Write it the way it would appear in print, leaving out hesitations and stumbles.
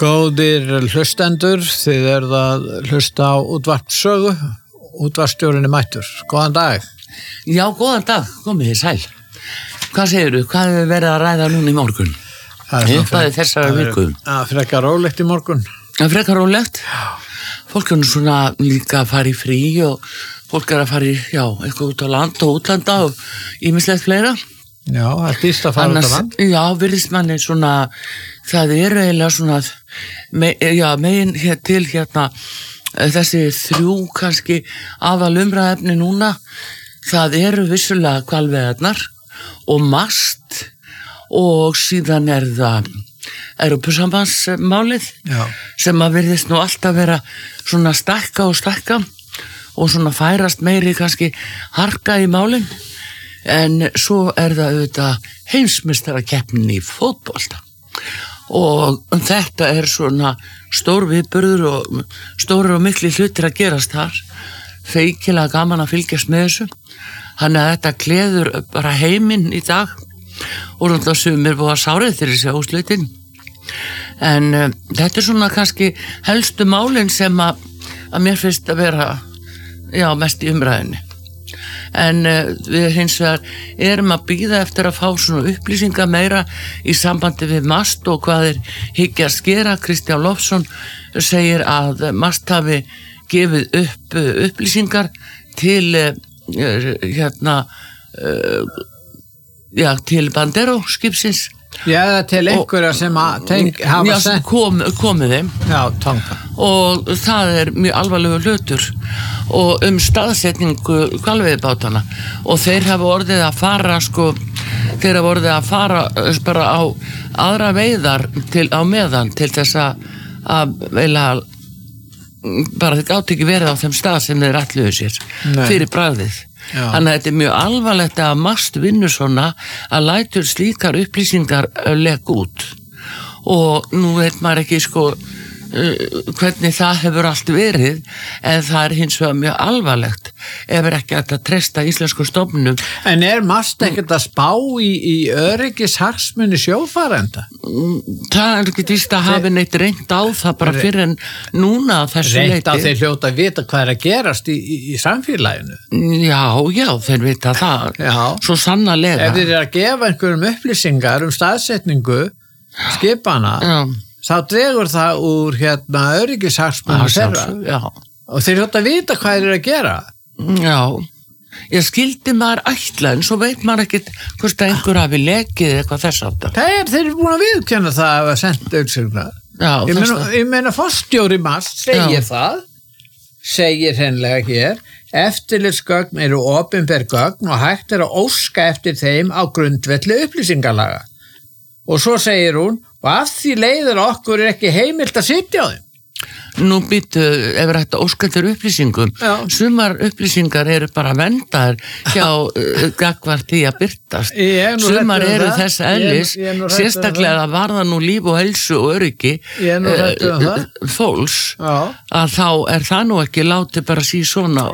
Góðir hlustendur, þið eruð að hlusta á útvarpssögu, útvarpsstjórinn mættur. Góðan dag. Já, góðan dag, komið þið sæl. Hvað segirðu, hvað hefur verið að ræða núna í morgun? Það er þessara viku. Frekar rólegt í morgun. Frekar rólegt? Fólk er nú svona líka að fara í frí og fólk er að fara í, eitthvað út á land og útlanda og ýmislegt fleira. Já, það er dýrt að fara út á land. Já, virðist manni svona, það er eiginlega svona, megin til þessi þrjú kannski aðal umræðefni núna, það eru vissulega hvalveiðarnar og mast og síðan er það Evrópusambandsmálið sem að virðist nú alltaf vera svona stækka og svona færast meiri kannski harka í málin. En svo er það auðvitað heimsmeistarakeppnin í fótbolta og þetta er svona stór viðburður og stórir og mikli hlutir að gerast þar, feikilega gaman að fylgjast með þessu, þannig að þetta gleður bara heiminn í dag og náttúrulega sumir búið að sárið þegar þessi úrslitin, en þetta er svona kannski helstu málin sem að mér finnst að vera mest í umræðinni. En við hins vegar erum að bíða eftir að fá svona upplýsingar meira í sambandi við mast og hvað hyggjast gera. Kristján Loftsson segir að mast hafi gefið upp upplýsingar til til Bandero skipsins. Já, til einhverja sem hafa sent komið þeim. Já, tanga. Og það er mjög alvarlegur hlutur og staðsetningu hvalveiðibátana og þeir hafa orðið að fara bara á aðra veiðar á meðan til þess að bara þið gátt ekki verið á þeim stað sem þeir ætluðu sér fyrir bragðið. Þannig að þetta er mjög alvarlegt að mast vinnur svona að lætur slíkar upplýsingar legg út og nú veit maður ekki hvernig það hefur allt verið, en það er hins vegar mjög alvarlegt ef ekki að treysta íslensku stofnunum. En mast ekkert að spá í öryggishagsmuni sjófarenda? Það er ekki víst að hafi neitt reynt á það bara fyrir en núna þessu leyti. Reynt á þeir hljóta að vita hvað er að gerast í samfélaginu? Já, þeir vita það. Svo sannarlega. Ef þeir eru að gefa einhverjum upplýsingar setningu skipana, þá dregur það úr öryggishagsmunum þeirra og þeir hljóta að vita hvað þeir eru að gera. Já, ég skildi maður ætla en svo veit maður ekkert hvort að einhver hafi lekið eitthvað þess aftar. Þeir eru búin að viðurkenna það að senda auðsögnar. Ég meina forstjóri mast segir hreinlega hér: eftirlitsgögn eru opinber gögn og hægt er að óska eftir þeim á grundvelli upplýsingalaga. Og svo segir hún: og af því leiðir okkur er ekki heimilt að sitja á þeim. Nú býtu, ef þetta óska eftir upplýsingum, sumar upplýsingar eru bara vendaðar hjá gagnvart því að birtast. Sumar eru þess eðlis, sérstaklega að varða nú líf og heilsu og öryggi fólks, að þá er það nú ekki látið bara sí svona